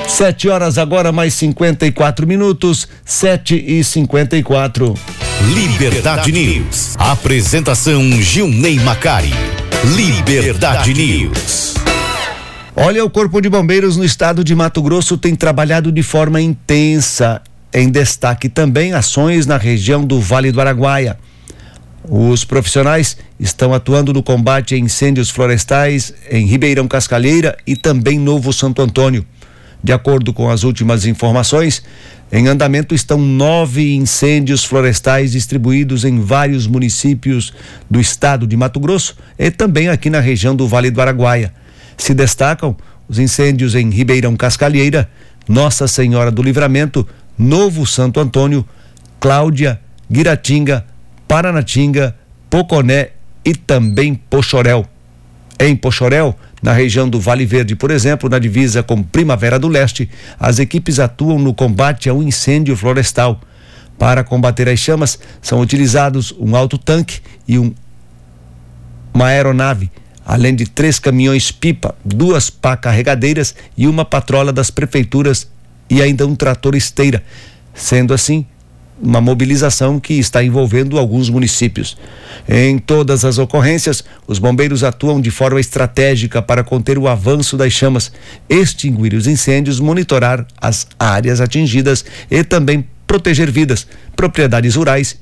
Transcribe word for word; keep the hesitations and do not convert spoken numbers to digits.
Sete horas agora, mais cinquenta e quatro minutos, sete e cinquenta e quatro. Liberdade News. Apresentação Gilney Macari. Liberdade News. Olha, o Corpo de Bombeiros no estado de Mato Grosso tem trabalhado de forma intensa. Em destaque também ações na região do Vale do Araguaia. Os profissionais estão atuando no combate a incêndios florestais em Ribeirão Cascalheira e também Novo Santo Antônio. De acordo com as últimas informações, em andamento estão nove incêndios florestais distribuídos em vários municípios do estado de Mato Grosso e também aqui na região do Vale do Araguaia. Se destacam os incêndios em Ribeirão Cascalheira, Nossa Senhora do Livramento, Novo Santo Antônio, Cláudia, Guiratinga, Paranatinga, Poconé e também Poxoréu. Em Poxoréu, na região do Vale Verde, por exemplo, na divisa com Primavera do Leste, as equipes atuam no combate ao incêndio florestal. Para combater as chamas, são utilizados um autotanque e um, uma aeronave, além de três caminhões-pipa, duas pá carregadeiras e uma patrola das prefeituras e ainda um trator esteira. Sendo assim, uma mobilização que está envolvendo alguns municípios. Em todas as ocorrências, os bombeiros atuam de forma estratégica para conter o avanço das chamas, extinguir os incêndios, monitorar as áreas atingidas e também proteger vidas, propriedades rurais